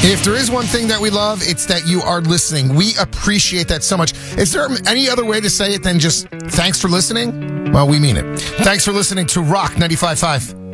If there is one thing that we love, it's that you are listening. We appreciate that so much. Is there any other way to say it than just thanks for listening? Well, we mean it. Thanks for listening to Rock 95.5.